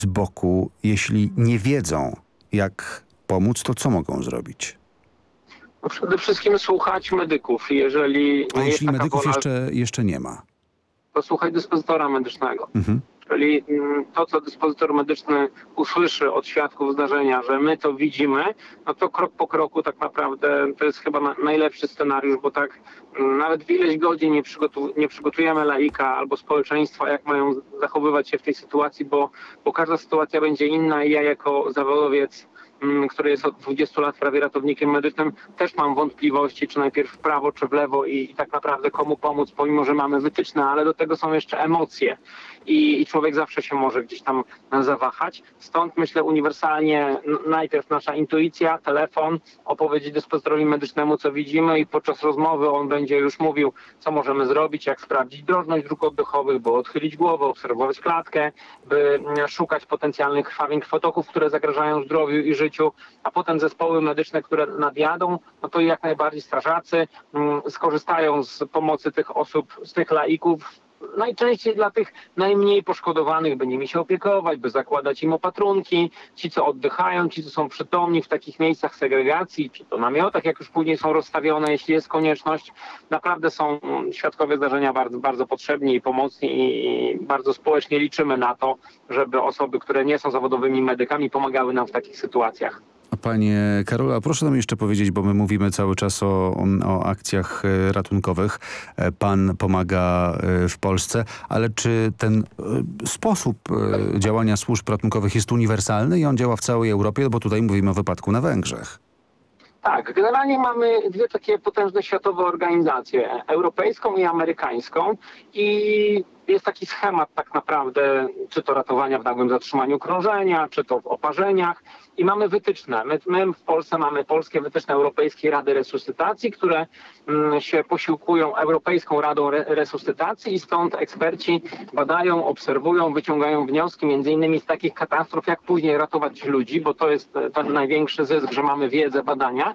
z boku, jeśli nie wiedzą, jak pomóc, to co mogą zrobić? No przede wszystkim słuchać medyków. Jeżeli A jest jeśli taka medyków wola, jeszcze nie ma? to słuchaj dyspozytora medycznego. Mhm. Czyli to, co dyspozytor medyczny usłyszy od świadków zdarzenia, że my to widzimy, no to krok po kroku tak naprawdę to jest chyba najlepszy scenariusz, bo tak nawet w ileś godzin nie przygotujemy laika albo społeczeństwa, jak mają zachowywać się w tej sytuacji, bo każda sytuacja będzie inna i ja jako zawodowiec, który jest od 20 lat prawie ratownikiem medycznym, też mam wątpliwości, czy najpierw w prawo, czy w lewo i tak naprawdę komu pomóc, pomimo że mamy wytyczne, ale do tego są jeszcze emocje i człowiek zawsze się może gdzieś tam zawahać. Stąd myślę uniwersalnie najpierw nasza intuicja, telefon, opowiedzieć dyspozytorowi medycznemu, co widzimy i podczas rozmowy on będzie już mówił, co możemy zrobić, jak sprawdzić drożność dróg oddechowych, by odchylić głowę, obserwować klatkę, by szukać potencjalnych krwawień krwotoków, które zagrażają zdrowiu i życiu, a potem zespoły medyczne, które nadjadą, no to jak najbardziej strażacy skorzystają z pomocy tych osób, z tych laików, najczęściej dla tych najmniej poszkodowanych, by nimi się opiekować, by zakładać im opatrunki, ci co oddychają, ci co są przytomni w takich miejscach segregacji, czy to namiotach, jak już później są rozstawione, jeśli jest konieczność. Naprawdę są świadkowie zdarzenia bardzo, bardzo potrzebni i pomocni i bardzo społecznie liczymy na to, żeby osoby, które nie są zawodowymi medykami, pomagały nam w takich sytuacjach. Panie Karola, proszę nam jeszcze powiedzieć, bo my mówimy cały czas o akcjach ratunkowych. Pan pomaga w Polsce, ale czy ten sposób działania służb ratunkowych jest uniwersalny i on działa w całej Europie? Bo tutaj mówimy o wypadku na Węgrzech. Tak, generalnie mamy dwie takie potężne światowe organizacje, europejską i amerykańską i jest taki schemat tak naprawdę, czy to ratowania w nagłym zatrzymaniu krążenia, czy to w oparzeniach i mamy wytyczne. My w Polsce mamy polskie wytyczne Europejskiej Rady Resuscytacji, które się posiłkują Europejską Radą Resuscytacji i stąd eksperci badają, obserwują, wyciągają wnioski między innymi z takich katastrof, jak później ratować ludzi, bo to jest ten największy zysk, że mamy wiedzę, badania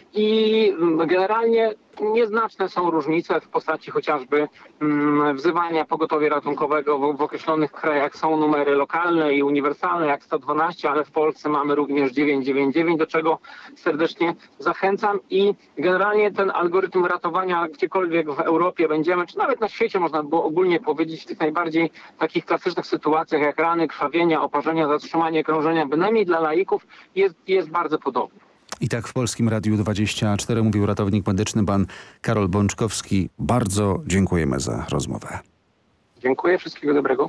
i generalnie nieznaczne są różnice w postaci chociażby wzywania pogotowia ratunkowego w określonych krajach. Są numery lokalne i uniwersalne jak 112, ale w Polsce mamy również 999, do czego serdecznie zachęcam i generalnie ten algorytm ratowania gdziekolwiek w Europie będziemy, czy nawet na świecie można było ogólnie powiedzieć w tych najbardziej takich klasycznych sytuacjach jak rany, krwawienia, oparzenia, zatrzymanie krążenia, bynajmniej dla laików jest bardzo podobny. I tak w Polskim Radiu 24 mówił ratownik medyczny pan Karol Bączkowski. Bardzo dziękujemy za rozmowę. Dziękuję, wszystkiego dobrego.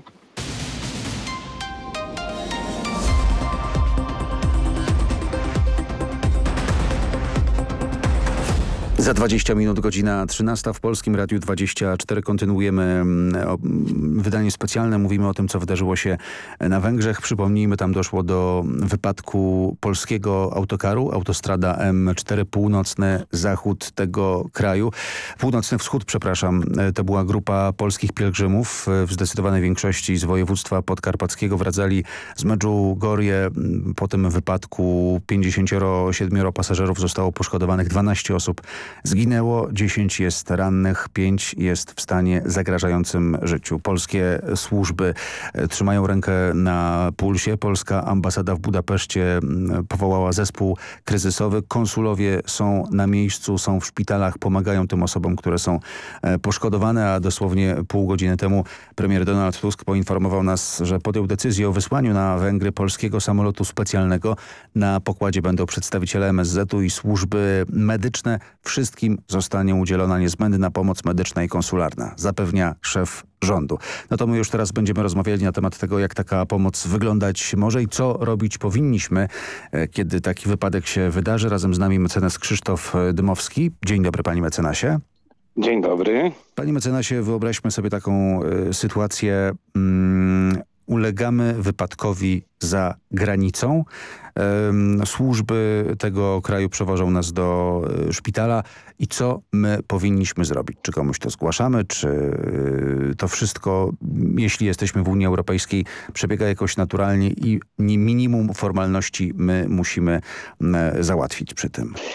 Za 20 minut godzina 13 w Polskim Radiu 24 kontynuujemy wydanie specjalne. Mówimy o tym, co wydarzyło się na Węgrzech. Przypomnijmy, tam doszło do wypadku polskiego autokaru. Autostrada M4, północny zachód tego kraju. Północny wschód, przepraszam. To była grupa polskich pielgrzymów. W zdecydowanej większości z województwa podkarpackiego wracali z Medjugorje. Po tym wypadku 57 pasażerów zostało poszkodowanych, 12 osób zginęło, 10 jest rannych, 5 jest w stanie zagrażającym życiu. Polskie służby trzymają rękę na pulsie. Polska ambasada w Budapeszcie powołała zespół kryzysowy. Konsulowie są na miejscu, są w szpitalach, pomagają tym osobom, które są poszkodowane, a dosłownie pół godziny temu premier Donald Tusk poinformował nas, że podjął decyzję o wysłaniu na Węgry polskiego samolotu specjalnego. Na pokładzie będą przedstawiciele MSZ-u i służby medyczne. Wszystkim zostanie udzielona niezbędna pomoc medyczna i konsularna, zapewnia szef rządu. No to my już teraz będziemy rozmawiali na temat tego, jak taka pomoc wyglądać może i co robić powinniśmy, kiedy taki wypadek się wydarzy. Razem z nami mecenas Krzysztof Dymowski. Dzień dobry, panie mecenasie. Dzień dobry. Panie mecenasie, wyobraźmy sobie taką sytuację. Ulegamy wypadkowi za granicą. Służby tego kraju przewożą nas do szpitala i co my powinniśmy zrobić? Czy komuś to zgłaszamy? Czy to wszystko, jeśli jesteśmy w Unii Europejskiej, przebiega jakoś naturalnie i minimum formalności my musimy załatwić przy tym?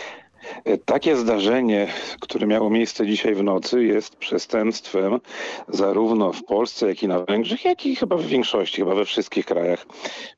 Takie zdarzenie, które miało miejsce dzisiaj w nocy, jest przestępstwem zarówno w Polsce, jak i na Węgrzech, jak i chyba w większości, chyba we wszystkich krajach